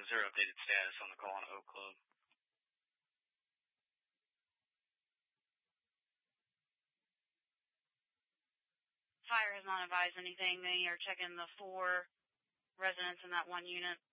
is there updated status on the call on Oak Club? Fire has not advised anything. They are checking the 4 residents in that one unit.